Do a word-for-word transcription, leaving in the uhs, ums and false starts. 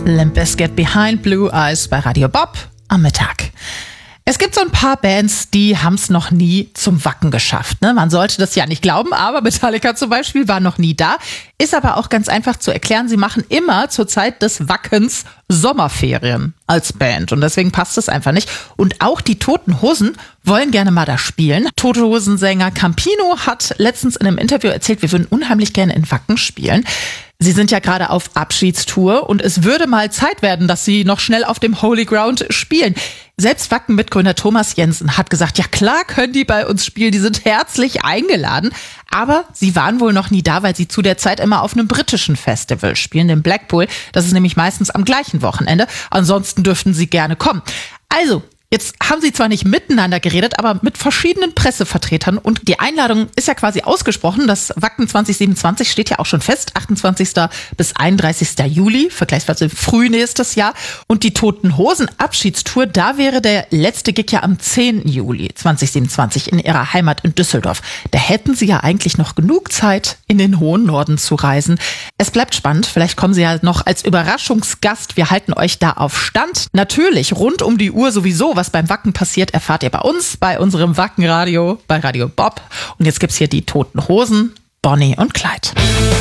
Limp Bizkit Behind Blue Eyes bei Radio Bob am Mittag. Es gibt so ein paar Bands, die haben es noch nie zum Wacken geschafft. Ne? Man sollte das ja nicht glauben, aber Metallica zum Beispiel war noch nie da. Ist aber auch ganz einfach zu erklären. Sie machen immer zur Zeit des Wackens Sommerferien als Band. Und deswegen passt es einfach nicht. Und auch die Toten Hosen wollen gerne mal da spielen. Tote Hosen-Sänger Campino hat letztens in einem Interview erzählt, wir würden unheimlich gerne in Wacken spielen. Sie sind ja gerade auf Abschiedstour und es würde mal Zeit werden, dass sie noch schnell auf dem Holy Ground spielen. Selbst Wacken-Mitgründer Thomas Jensen hat gesagt, ja klar können die bei uns spielen, die sind herzlich eingeladen. Aber sie waren wohl noch nie da, weil sie zu der Zeit immer auf einem britischen Festival spielen, dem Blackpool. Das ist nämlich meistens am gleichen Wochenende. Ansonsten dürften sie gerne kommen. Also, jetzt haben sie zwar nicht miteinander geredet, aber mit verschiedenen Pressevertretern und die Einladung ist ja quasi ausgesprochen. Das Wacken zwanzig siebenundzwanzig steht ja auch schon fest, achtundzwanzigsten bis einunddreißigsten Juli, vergleichsweise früh nächstes Jahr. Und die Toten Hosen Abschiedstour, da wäre der letzte Gig ja am zehnten Juli zweitausendsiebenundzwanzig in ihrer Heimat in Düsseldorf. Da hätten sie ja eigentlich noch genug Zeit, in den hohen Norden zu reisen. Es bleibt spannend, vielleicht kommen sie ja noch als Überraschungsgast. Wir halten euch da auf Stand. Natürlich, rund um die Uhr sowieso, was beim Wacken passiert, erfahrt ihr bei uns, bei unserem Wackenradio, bei Radio Bob. Und jetzt gibt's hier die Toten Hosen, Bonnie und Clyde.